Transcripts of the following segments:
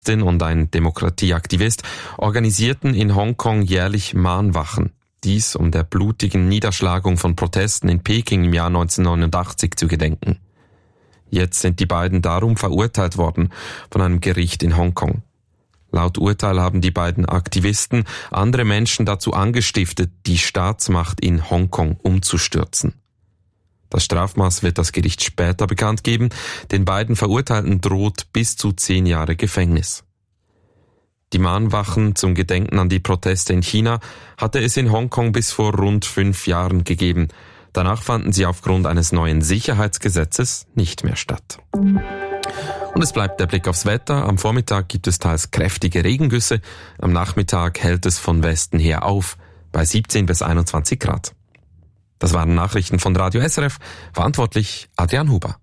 und ein Demokratieaktivist organisierten in Hongkong jährlich Mahnwachen. Dies, um der blutigen Niederschlagung von Protesten in Peking im Jahr 1989 zu gedenken. Jetzt sind die beiden darum verurteilt worden von einem Gericht in Hongkong. Laut Urteil haben die beiden Aktivisten andere Menschen dazu angestiftet, die Staatsmacht in Hongkong umzustürzen. Das Strafmaß wird das Gericht später bekannt geben. Den beiden Verurteilten droht bis zu 10 Jahre Gefängnis. Die Mahnwachen zum Gedenken an die Proteste in China hatte es in Hongkong bis vor rund 5 Jahren gegeben. Danach fanden sie aufgrund eines neuen Sicherheitsgesetzes nicht mehr statt. Und es bleibt der Blick aufs Wetter. Am Vormittag gibt es teils kräftige Regengüsse. Am Nachmittag hält es von Westen her auf, bei 17 bis 21 Grad. Das waren Nachrichten von Radio SRF. Verantwortlich Adrian Huber.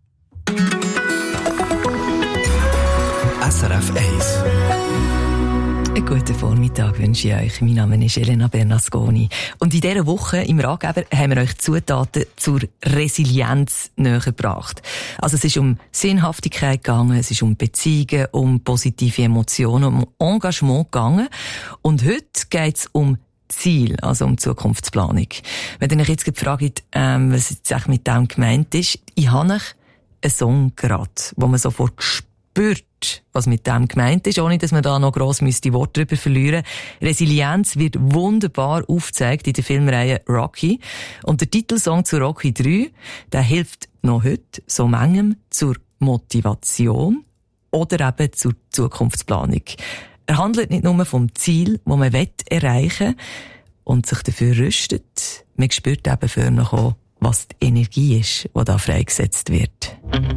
SRF 1. Einen guten Vormittag wünsche ich euch. Mein Name ist Elena Bernasconi. Und in dieser Woche im Ratgeber haben wir euch Zutaten zur Resilienz nähergebracht. Also es ist um Sinnhaftigkeit gegangen, es ist um Beziehungen, um positive Emotionen, um Engagement gegangen. Und heute geht es um Ziel, also um Zukunftsplanung. Wenn ihr euch jetzt fragt, was jetzt eigentlich mit dem gemeint ist, ich habe euch einen Song gerade, wo man sofort spürt, was mit dem gemeint ist, ohne dass man da noch gross Worte drüber verlieren. Resilienz wird wunderbar aufgezeigt in der Filmreihe Rocky. Und der Titelsong zu Rocky 3, der hilft noch heute so manchem zur Motivation oder eben zur Zukunftsplanung. Er handelt nicht nur vom Ziel, das man erreichen will und sich dafür rüstet. Man spürt eben für noch auch, was die Energie ist, die da freigesetzt wird.